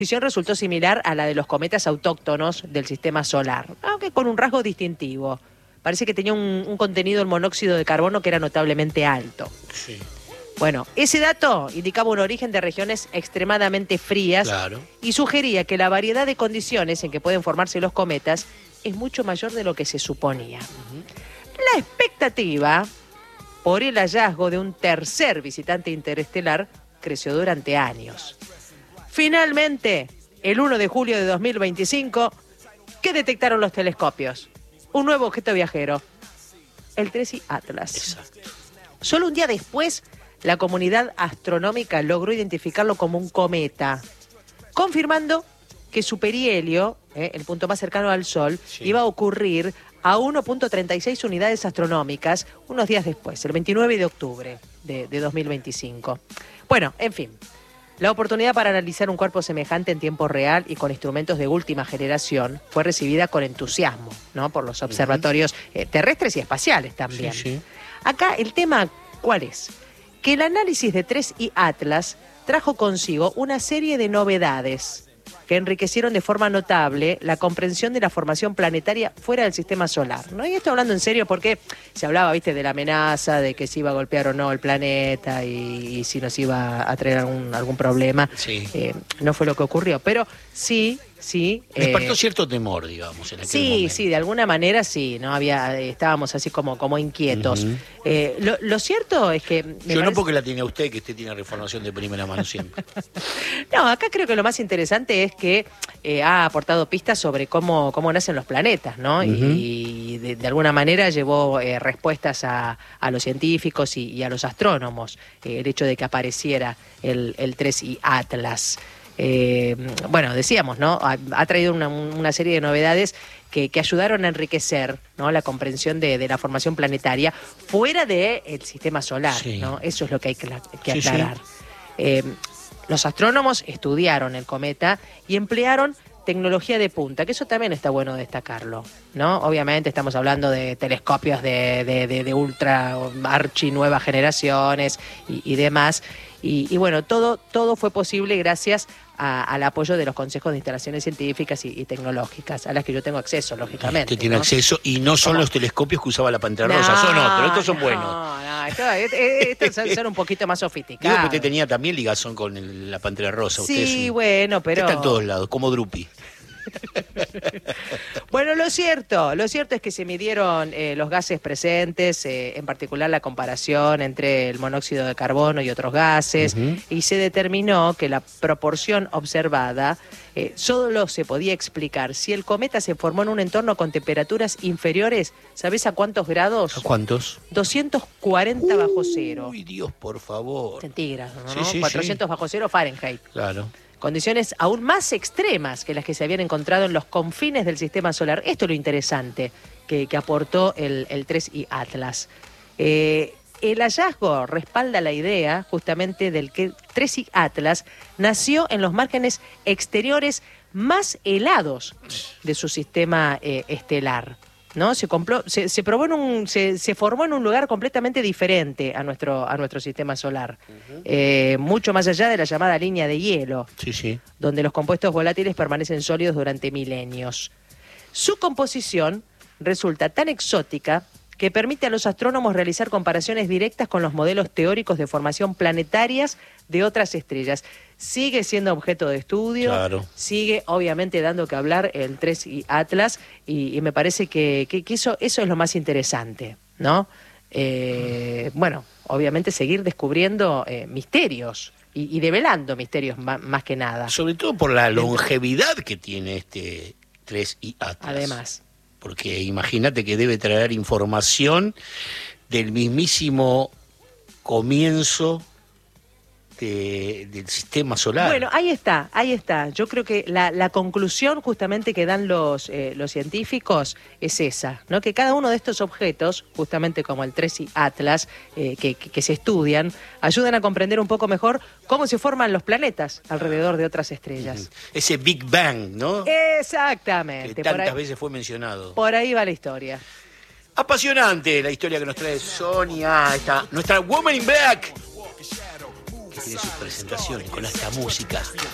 composición resultó similar a la de los cometas autóctonos del sistema solar, aunque con un rasgo distintivo. Parece que tenía un contenido en monóxido de carbono que era notablemente alto. Sí. Bueno, ese dato indicaba un origen de regiones extremadamente frías, Claro. y sugería que la variedad de condiciones en que pueden formarse los cometas es mucho mayor de lo que se suponía. La expectativa por el hallazgo de un tercer visitante interestelar creció durante años. Finalmente, el 1 de julio de 2025, ¿qué detectaron los telescopios? Un nuevo objeto viajero, el 3I Atlas. Exacto. Solo un día después, la comunidad astronómica logró identificarlo como un cometa, confirmando que su perihelio, el punto más cercano al Sol, Sí. iba a ocurrir a 1.36 unidades astronómicas unos días después, el 29 de octubre de 2025. Bueno, en fin, la oportunidad para analizar un cuerpo semejante en tiempo real y con instrumentos de última generación fue recibida con entusiasmo, ¿no? Por los observatorios terrestres y espaciales también. Sí, sí. Acá el tema, ¿cuál es? Que el análisis de 3I Atlas trajo consigo una serie de novedades que enriquecieron de forma notable la comprensión de la formación planetaria fuera del sistema solar, ¿no? Y esto hablando en serio porque se hablaba, viste, de la amenaza, de que se iba a golpear o no el planeta y si nos iba a traer algún problema. Sí. No fue lo que ocurrió, pero sí. Despertó cierto temor, digamos, en aquel momento. Sí, de alguna manera sí, ¿no? Estábamos así como inquietos. Lo cierto es que... No porque la tiene usted, que usted tiene información de primera mano siempre. No, acá creo que lo más interesante es que ha aportado pistas sobre cómo nacen los planetas, ¿no? Y de alguna manera llevó respuestas a los científicos y a los astrónomos, el hecho de que apareciera el 3I Atlas. Bueno, decíamos, ¿no? Ha traído una serie de novedades que ayudaron a enriquecer, ¿no? La comprensión de la formación planetaria fuera del sistema solar, Sí. ¿no? Eso es lo que hay que Sí, aclarar. Los astrónomos estudiaron el cometa y emplearon tecnología de punta, que eso también está bueno destacarlo, ¿no? Obviamente estamos hablando de telescopios de ultra archi nuevas generaciones y demás. Y bueno, todo fue posible gracias al apoyo de los consejos de instalaciones científicas y tecnológicas, a las que yo tengo acceso, lógicamente. Usted tiene acceso, y no son los telescopios que usaba la Pantera Rosa, son otros, estos son buenos. No, estos son un poquito más Digo, sofisticados. que usted tenía también ligazón con la Pantera Rosa. Usted Sí, bueno, pero... Usted está en todos lados, como Drupi. Bueno, lo cierto es que se midieron los gases presentes, en particular la comparación entre el monóxido de carbono y otros gases, y se determinó que la proporción observada solo se podía explicar si el cometa se formó en un entorno con temperaturas inferiores, ¿sabés a cuántos grados? ¿A cuántos? 240 bajo cero. Uy, Dios, por favor. Centígrados, ¿no? Sí, sí, 400 bajo cero Fahrenheit. Claro. Condiciones aún más extremas que las que se habían encontrado en los confines del sistema solar. Esto es lo interesante que aportó el 3I Atlas. El hallazgo respalda la idea justamente del que 3I Atlas nació en los márgenes exteriores más helados de su sistema estelar, ¿no? Se formó en un lugar completamente diferente a nuestro sistema solar, mucho más allá de la llamada línea de hielo, Sí. donde los compuestos volátiles permanecen sólidos durante milenios. Su composición resulta tan exótica que permite a los astrónomos realizar comparaciones directas con los modelos teóricos de formación planetarias de otras estrellas. Sigue siendo objeto de estudio, Claro. sigue obviamente dando que hablar el 3I Atlas, y me parece que eso es lo más interesante, ¿no? Bueno, obviamente seguir descubriendo misterios y develando misterios más que nada. Sobre todo por la longevidad que tiene este 3I Atlas. Además. Porque imagínate que debe traer información del mismísimo comienzo del sistema solar. Bueno, ahí está. Yo creo que la conclusión justamente que dan los científicos es esa, ¿no? Que cada uno de estos objetos, justamente como el 3I Atlas, que se estudian, ayudan a comprender un poco mejor cómo se forman los planetas alrededor de otras estrellas. Ese Big Bang, ¿no? Exactamente. Que tantas veces fue mencionado. Por ahí va la historia. Apasionante la historia que nos trae Sonia, nuestra Woman in Black, que tiene sus presentaciones con esta música.